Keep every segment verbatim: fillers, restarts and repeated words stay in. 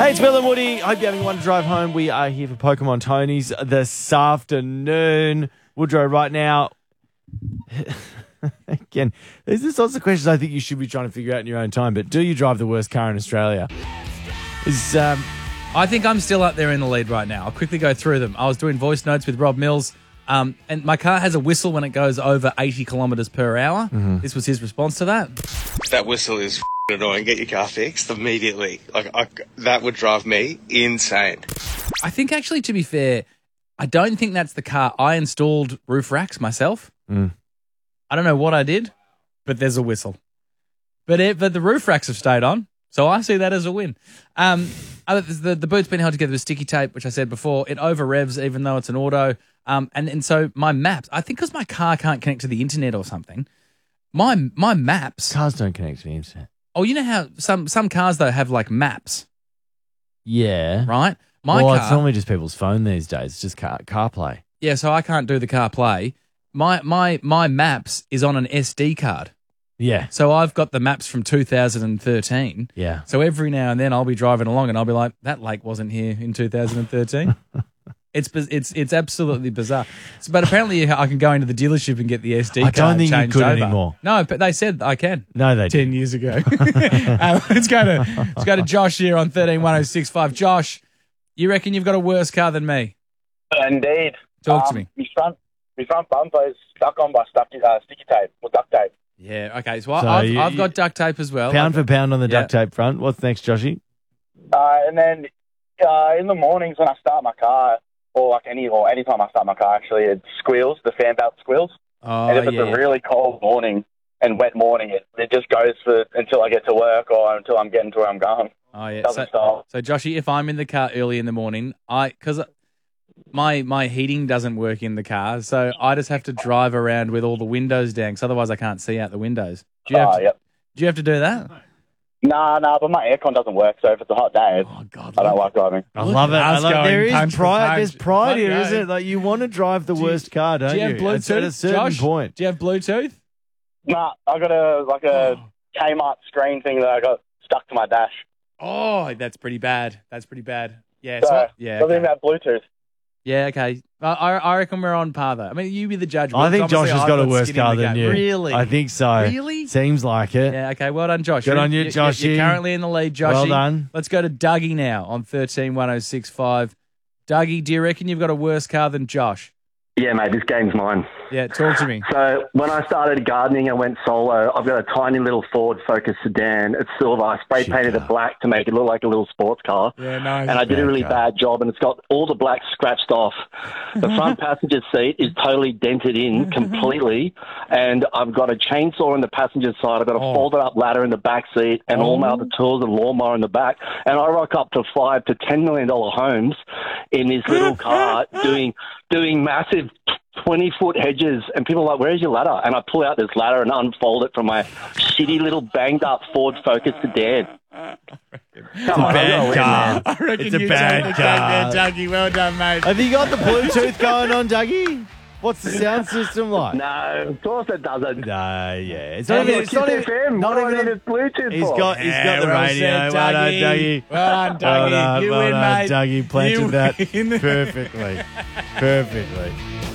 Hey, it's Bill and Woody. Hope you're having a wonderful drive home. We are here for Pokemon Tony's this afternoon. Woodrow, right now, again, there's this lots of questions I think you should be trying to figure out in your own time, but do you drive the worst car in Australia? Is um, I think I'm still up there in the lead right now. I'll quickly go through them. I was doing voice notes with Rob Mills, um, and my car has a whistle when it goes over eighty kilometres per hour. Mm-hmm. This was his response to that. That whistle is f***ing annoying. Get your car fixed immediately. Like I, that would drive me insane. I think actually, to be fair, I don't think that's the car. I installed roof racks myself. Mm. I don't know what I did, but there's a whistle. But it, but the roof racks have stayed on, so I see that as a win. Um, the, the boot's been held together with sticky tape, which I said before. It over revs even though it's an auto. Um, and, and so my maps, I think because my car can't connect to the internet or something, my my maps... Cars don't connect to the internet. Oh, you know how some, some cars, though, have like maps? Yeah. Right? My well, car, it's normally just people's phone these days. It's just car CarPlay. Yeah, so I can't do the CarPlay. My my my maps is on an S D card. Yeah. So I've got the maps from two thousand thirteen. Yeah. So every now and then I'll be driving along and I'll be like, that lake wasn't here in two thousand thirteen. It's it's it's absolutely bizarre. So, but apparently I can go into the dealership and get the S D I card don't think you changed could over. anymore. No, but they said I can. No, they ten didn't. years ago. um, let's go to let's go to Josh here on thirteen one oh six five. Josh, you reckon you've got a worse car than me? Indeed. Talk to um, me. My front, my front bumper is stuck on by stuck, uh, sticky tape or duct tape. Yeah. Okay. So, So I've you- I've got duct tape as well. Pound I've- for pound on the Yeah. duct tape front. What's next, Joshy? Uh, and then uh, in the mornings when I start my car, or like any or any time I start my car, actually, it squeals. The fan belt squeals. Oh, and if it's yeah. a really cold morning and wet morning, it, it just goes for until I get to work or until I'm getting to where I'm going. Oh yeah. Doesn't So, stop. so Joshy, if I'm in the car early in the morning, I because my my heating doesn't work in the car, so I just have to drive around with all the windows down, because otherwise I can't see out the windows. Do you have Oh, to, yep. do you have to do that? Nah, nah, but my aircon doesn't work, so if it's a hot day, it's, Oh God, I don't look- like driving. I Look love it. at I us love, going there is punch for pride. punch. There's pride Bloody here, hell. isn't it? Like you want to drive the Do you- worst car, don't Do you have you? It's Bluetooth, at a certain Josh? point. Do you have Bluetooth? Nah, I got a like a Kmart screen thing that I got stuck to my dash. Oh, that's pretty bad. That's pretty bad. Yeah. So, So, yeah. something Okay. about Bluetooth. Yeah. Okay. I, I I reckon we're on par though. I mean, you be the judge. I think Obviously, Josh has I've got a worse skin in car the than game. you. Really? I think so. Really? Seems like it. Yeah, okay. Well done, Josh. Good You're- on you, you're- You're Joshy. currently in the lead, Joshy. Well done. Let's go to Dougie now on thirteen one oh six five. Dougie, do you reckon you've got a worse car than Josh? Yeah, mate, this game's mine. Yeah, talk to me. So when I started gardening and went solo, I've got a tiny little Ford Focus sedan. It's silver. I spray Shit painted car. it black to make it look like a little sports car. Yeah, nice. And I did a Bad really car. bad job, and it's got all the black scratched off. The front passenger seat is totally dented in completely, and I've got a chainsaw in the passenger side. I've got a Oh. folded up ladder in the back seat, and all my Oh. other tools and lawnmower in the back. And I rock up to five to ten million dollar homes in this little car doing doing massive twenty foot hedges, and people are like, "Where's your ladder?" And I pull out this ladder and unfold it from my shitty little banged up Ford Focus sedan. Come on, bad I'll go in, car. man. I reckon It's a you bad take the car. cake there, Dougie. Well done, mate. Have you got the Bluetooth going on, Dougie? What's the sound system like? No, of course it doesn't. No, yeah. It's not even. It's Kiss not F M, even. Not what do I even. need a Bluetooth He's for? got. He's got Yeah, the well radio. said, Well done, Dougie. Dougie. Well done, Dougie. Well done, You well win, done, mate. Dougie planted You that win. perfectly. Perfectly.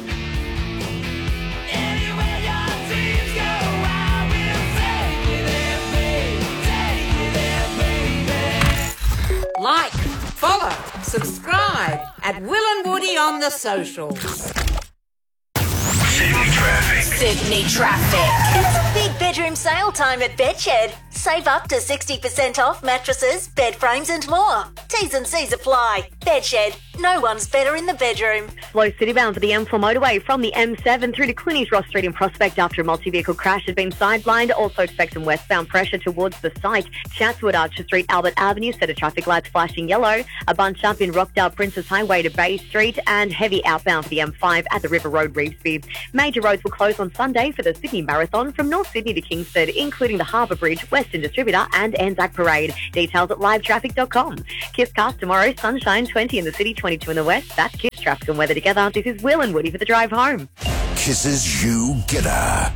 Like, follow, subscribe at Will and Woody on the socials. Sydney Traffic. Sydney Traffic. It's big bedroom sale time at Bedshed. Save up to sixty percent off mattresses, bed frames and more. T's and C's apply. Bedshed. No one's better in the bedroom. Slow citybound for the M four motorway from the M seven through to Cluny's Ross Street in Prospect after a multi-vehicle crash had been sidelined. Also expect some westbound pressure towards the site. Chatswood, Archer Street, Albert Avenue, set of traffic lights flashing yellow. A bunch up in Rockdale, Princess Highway to Bay Street, and heavy outbound for the M five at the River Road, Revesby. Major roads will close on Sunday for the Sydney Marathon from North Sydney to Kingsford, including the Harbour Bridge, Western Distributor and Anzac Parade. Details at live traffic dot com. Kiss cast tomorrow, sunshine twenty in the city, twenty-two in the west. That's Kiss traffic and weather together. This is Will and Woody for the drive home. Kisses you getter.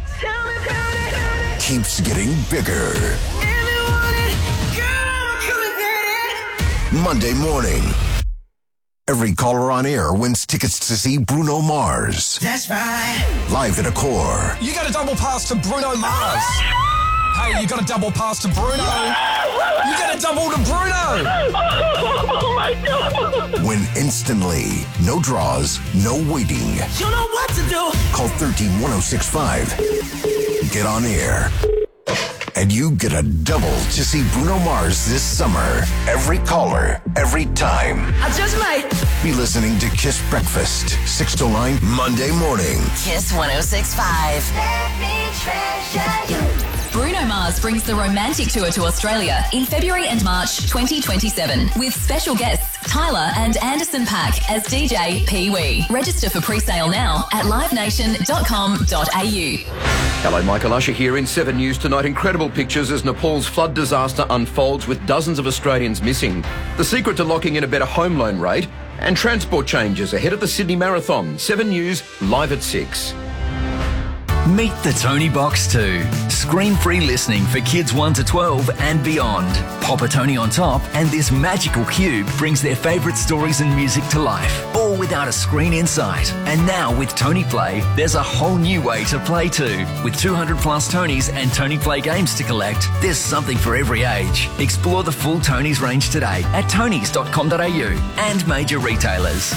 Keeps getting bigger. Monday morning. Every caller on air wins tickets to see Bruno Mars. That's right. Live at Accor. You got a double pass to Bruno Mars. Hey, you got a double pass to Bruno. You got a double to Bruno. Oh my God. Win instantly. No draws, no waiting. You know what to do. Call one three one oh six five. Get on air. And you get a double to see Bruno Mars this summer. Every caller, every time. I just might. Be listening to Kiss Breakfast, six to nine, Monday morning. Kiss one oh six point five. Let me treasure you. Bruno Mars brings the Romantic Tour to Australia in February and March twenty twenty-seven with special guests Tyler and Anderson .Paak as D J Pee Wee. Register for pre-sale now at live nation dot com dot a u. Hello, Michael Usher here in seven News tonight. Incredible pictures as Nepal's flood disaster unfolds with dozens of Australians missing. The secret to locking in a better home loan rate and transport changes ahead of the Sydney Marathon. seven News live at six. Meet the Tony Box two. Screen-free listening for kids one to twelve and beyond. Pop a Tony on top and this magical cube brings their favourite stories and music to life, all without a screen in sight. And now with Tony Play, there's a whole new way to play too. With two hundred plus Tonys and Tony Play games to collect, there's something for every age. Explore the full Tonys range today at tonys dot com dot a u and major retailers.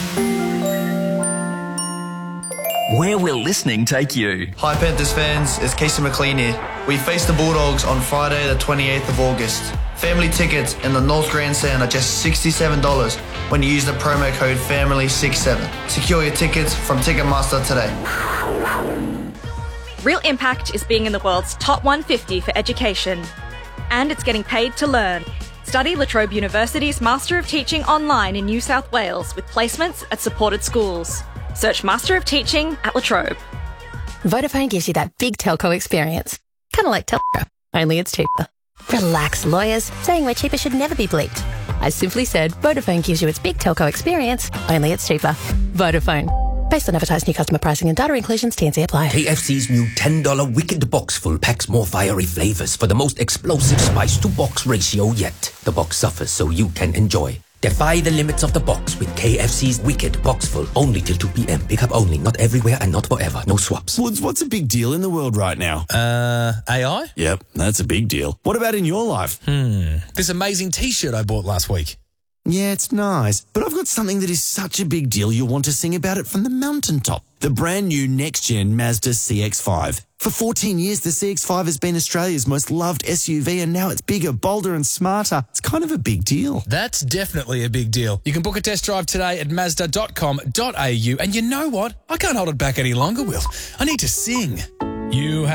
Where will listening take you? Hi Panthers fans, it's Casey McLean here. We face the Bulldogs on Friday the twenty-eighth of August. Family tickets in the North Grandstand are just sixty-seven dollars when you use the promo code family sixty-seven. Secure your tickets from Ticketmaster today. Real Impact is being in the world's top one hundred fifty for education. And it's getting paid to learn. Study La Trobe University's Master of Teaching online in New South Wales with placements at supported schools. Search Master of Teaching at La Trobe. Vodafone gives you that big telco experience. Kind of like Telco, only it's cheaper. Relax, lawyers. Saying we're cheaper should never be bleeped. I simply said Vodafone gives you its big telco experience, only it's cheaper. Vodafone. Based on advertised new customer pricing and data inclusions, T N C apply. K F C's new ten dollar Wicked Box Full packs more fiery flavors for the most explosive spice-to-box ratio yet. The box suffers so you can enjoy. Defy the limits of the box with K F C's Wicked Box Full. Only till two p.m. Pick up only, not everywhere and not forever. No swaps. Woods, what's a big deal in the world right now? Uh, A I? Yep, that's a big deal. What about in your life? Hmm. This amazing T-shirt I bought last week. Yeah, it's nice, but I've got something that is such a big deal you'll want to sing about it from the mountaintop. The brand new next-gen Mazda C X five. For fourteen years, the C X five has been Australia's most loved S U V, and now it's bigger, bolder and smarter. It's kind of a big deal. That's definitely a big deal. You can book a test drive today at mazda dot com dot a u, and you know what? I can't hold it back any longer, Will. I need to sing. You have